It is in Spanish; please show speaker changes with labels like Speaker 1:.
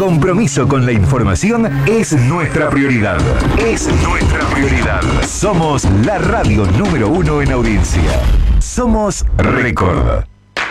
Speaker 1: compromiso con la información es nuestra prioridad. Es nuestra prioridad. Somos la radio número 1 en audiencia. Somos Record.